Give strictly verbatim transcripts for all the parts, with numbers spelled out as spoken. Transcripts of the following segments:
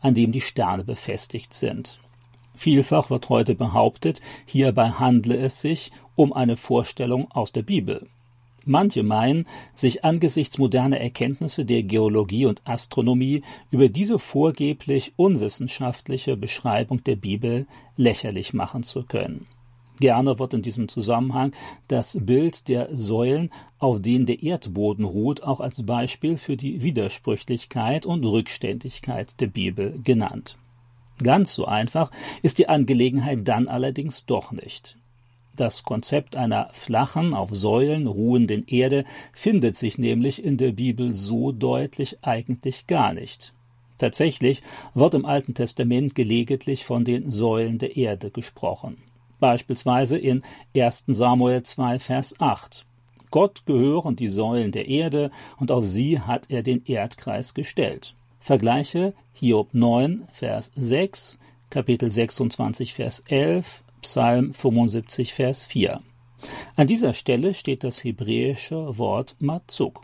an dem die Sterne befestigt sind. Vielfach wird heute behauptet, hierbei handle es sich um eine Vorstellung aus der Bibel. Manche meinen, sich angesichts moderner Erkenntnisse der Geologie und Astronomie über diese vorgeblich unwissenschaftliche Beschreibung der Bibel lächerlich machen zu können. Gerne wird in diesem Zusammenhang das Bild der Säulen, auf denen der Erdboden ruht, auch als Beispiel für die Widersprüchlichkeit und Rückständigkeit der Bibel genannt. Ganz so einfach ist die Angelegenheit dann allerdings doch nicht. Das Konzept einer flachen, auf Säulen ruhenden Erde findet sich nämlich in der Bibel so deutlich eigentlich gar nicht. Tatsächlich wird im Alten Testament gelegentlich von den Säulen der Erde gesprochen. Beispielsweise in erster Samuel zwei, Vers acht. Gott gehören die Säulen der Erde, und auf sie hat er den Erdkreis gestellt. Vergleiche Hiob neun, Vers sechs, Kapitel sechsundzwanzig, Vers elf, Psalm fünfundsiebzig, Vers vier. An dieser Stelle steht das hebräische Wort Matzuk.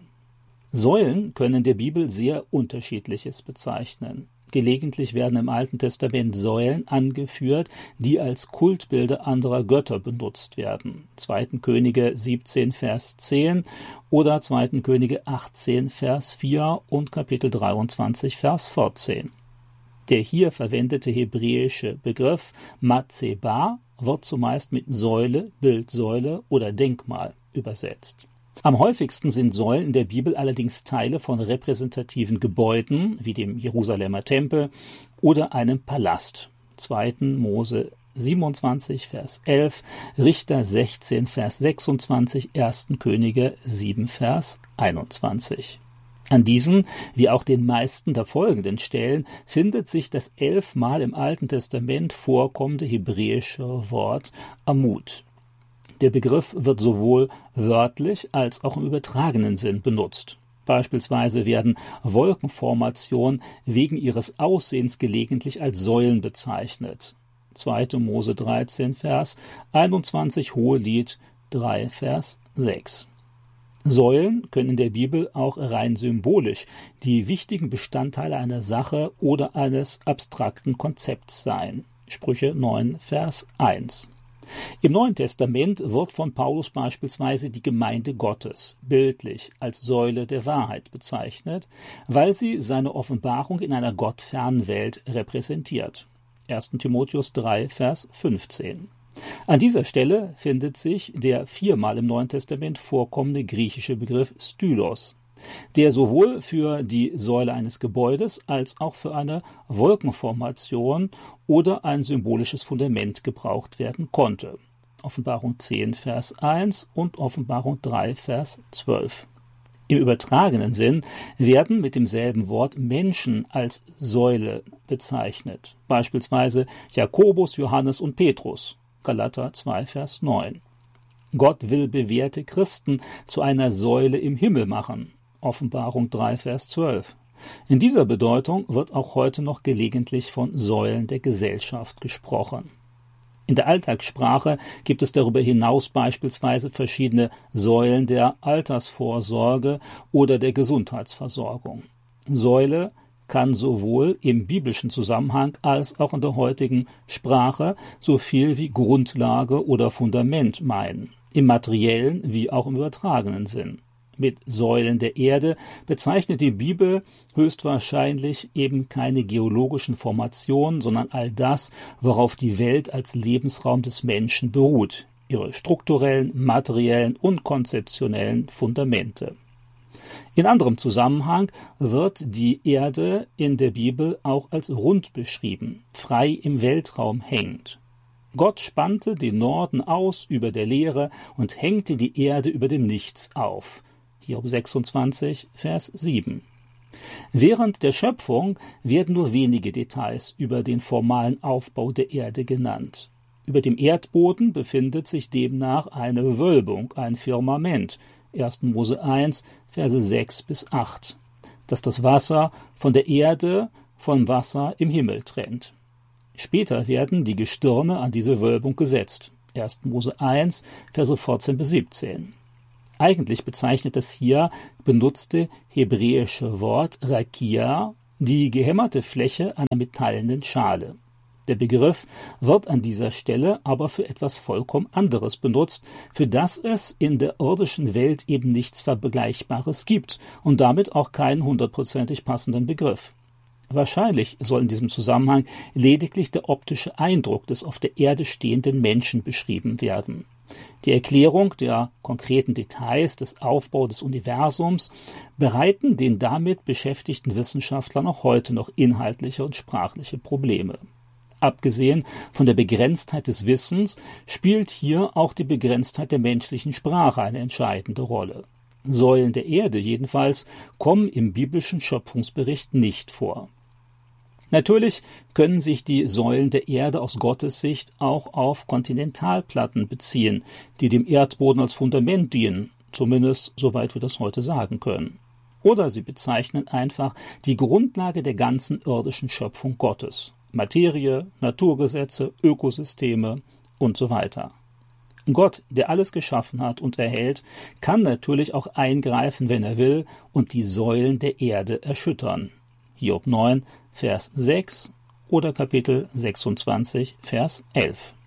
Säulen können in der Bibel sehr Unterschiedliches bezeichnen. Gelegentlich werden im Alten Testament Säulen angeführt, die als Kultbilder anderer Götter benutzt werden. zweiter Könige siebzehn, Vers zehn oder zweiter Könige achtzehn, Vers vier und Kapitel dreiundzwanzig, Vers vierzehn. Der hier verwendete hebräische Begriff Matzeba wird zumeist mit Säule, Bildsäule oder Denkmal übersetzt. Am häufigsten sind Säulen in der Bibel allerdings Teile von repräsentativen Gebäuden, wie dem Jerusalemer Tempel oder einem Palast. zweiter Mose siebenundzwanzig, Vers elf, Richter sechzehn, Vers sechsundzwanzig, erster Könige sieben, Vers einundzwanzig. An diesen, wie auch den meisten der folgenden Stellen, findet sich das elfmal im Alten Testament vorkommende hebräische Wort Amut. Der Begriff wird sowohl wörtlich als auch im übertragenen Sinn benutzt. Beispielsweise werden Wolkenformationen wegen ihres Aussehens gelegentlich als Säulen bezeichnet. zweiter Mose dreizehn, Vers einundzwanzig, Hohelied drei, Vers sechs. Säulen können in der Bibel auch rein symbolisch die wichtigen Bestandteile einer Sache oder eines abstrakten Konzepts sein. Sprüche neun, Vers eins. Im Neuen Testament wird von Paulus beispielsweise die Gemeinde Gottes bildlich als Säule der Wahrheit bezeichnet, weil sie seine Offenbarung in einer gottfernen Welt repräsentiert. erster Timotheus drei, Vers fünfzehn. An dieser Stelle findet sich der viermal im Neuen Testament vorkommende griechische Begriff Stylos, der sowohl für die Säule eines Gebäudes als auch für eine Wolkenformation oder ein symbolisches Fundament gebraucht werden konnte. Offenbarung zehn, Vers eins und Offenbarung drei, Vers zwölf. Im übertragenen Sinn werden mit demselben Wort Menschen als Säule bezeichnet, beispielsweise Jakobus, Johannes und Petrus. Galater zwei, Vers neun. Gott will bewährte Christen zu einer Säule im Himmel machen. Offenbarung drei, Vers zwölf. In dieser Bedeutung wird auch heute noch gelegentlich von Säulen der Gesellschaft gesprochen. In der Alltagssprache gibt es darüber hinaus beispielsweise verschiedene Säulen der Altersvorsorge oder der Gesundheitsversorgung. Säule kann sowohl im biblischen Zusammenhang als auch in der heutigen Sprache so viel wie Grundlage oder Fundament meinen, im materiellen wie auch im übertragenen Sinn. Mit Säulen der Erde bezeichnet die Bibel höchstwahrscheinlich eben keine geologischen Formationen, sondern all das, worauf die Welt als Lebensraum des Menschen beruht, ihre strukturellen, materiellen und konzeptionellen Fundamente. In anderem Zusammenhang wird die Erde in der Bibel auch als rund beschrieben, frei im Weltraum hängend. Gott spannte den Norden aus über der Leere und hängte die Erde über dem Nichts auf. Hiob sechsundzwanzig, Vers sieben. Während der Schöpfung werden nur wenige Details über den formalen Aufbau der Erde genannt. Über dem Erdboden befindet sich demnach eine Wölbung, ein Firmament, erster Mose eins, Verse sechs bis acht, das das Wasser von der Erde vom Wasser im Himmel trennt. Später werden die Gestirne an diese Wölbung gesetzt, erster Mose eins, Verse vierzehn bis siebzehn. Eigentlich bezeichnet das hier benutzte hebräische Wort Rakia die gehämmerte Fläche einer metallenen Schale. Der Begriff wird an dieser Stelle aber für etwas vollkommen anderes benutzt, für das es in der irdischen Welt eben nichts Vergleichbares gibt und damit auch keinen hundertprozentig passenden Begriff. Wahrscheinlich soll in diesem Zusammenhang lediglich der optische Eindruck des auf der Erde stehenden Menschen beschrieben werden. Die Erklärung der konkreten Details des Aufbaus des Universums bereiten den damit beschäftigten Wissenschaftlern auch heute noch inhaltliche und sprachliche Probleme. Abgesehen von der Begrenztheit des Wissens spielt hier auch die Begrenztheit der menschlichen Sprache eine entscheidende Rolle. Säulen der Erde jedenfalls kommen im biblischen Schöpfungsbericht nicht vor. Natürlich können sich die Säulen der Erde aus Gottes Sicht auch auf Kontinentalplatten beziehen, die dem Erdboden als Fundament dienen, zumindest soweit wir das heute sagen können. Oder sie bezeichnen einfach die Grundlage der ganzen irdischen Schöpfung Gottes: Materie, Naturgesetze, Ökosysteme und so weiter. Gott, der alles geschaffen hat und erhält, kann natürlich auch eingreifen, wenn er will, und die Säulen der Erde erschüttern. Hiob neun, Vers sechs oder Kapitel sechsundzwanzig, Vers elf.